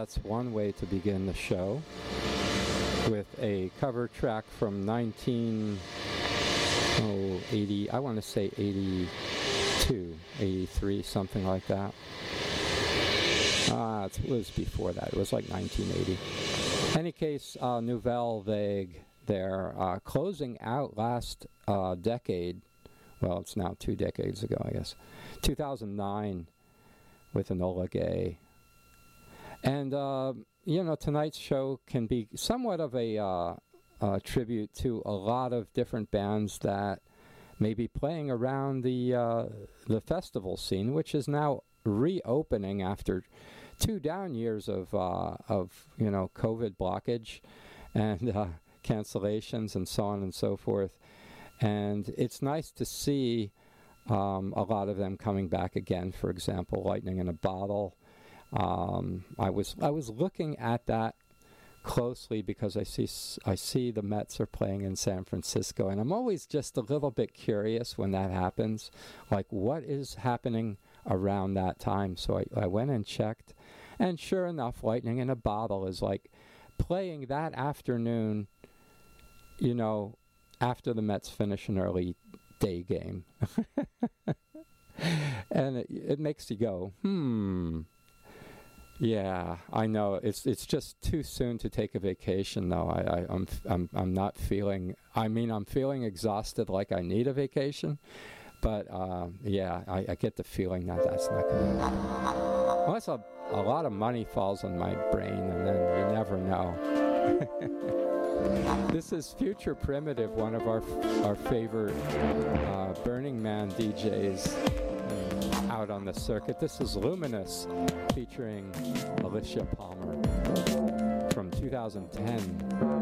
that's one way to begin the show, with a cover track from 1980, I want to say 82, 83, something like that. It was before that. It was like 1980. In any case, Nouvelle Vague there, closing out last decade. Well, it's now 2 decades ago, I guess. 2009 with Enola Gay. And, tonight's show can be somewhat of a tribute to a lot of different bands that may be playing around the festival scene, which is now reopening after 2 down years of COVID blockage and cancellations and so on and so forth. And it's nice to see a lot of them coming back again. For example, Lightning in a Bottle. I was looking at that closely because I see the Mets are playing in San Francisco, and I'm always just a little bit curious when that happens, like what is happening around that time. So I went and checked, and sure enough, Lightning in a Bottle is like playing that afternoon, after the Mets finish an early day game. And it makes you go, yeah, I know. It's just too soon to take a vacation, though. I'm not feeling. I'm feeling exhausted, like I need a vacation. But I get the feeling that that's not going to happen. Unless a lot of money falls on my brain, and then you never know. This is Future Primitive, one of our favorite Burning Man DJs out on the circuit. This is Luminous featuring Alicia Palmer from 2010.